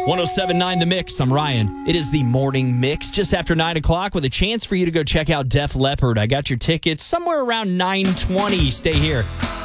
107.9 The Mix. I'm Ryan. It is the morning mix just after 9 o'clock with a chance for you to go check out Def Leppard. I got your tickets somewhere around 9:20. Stay here.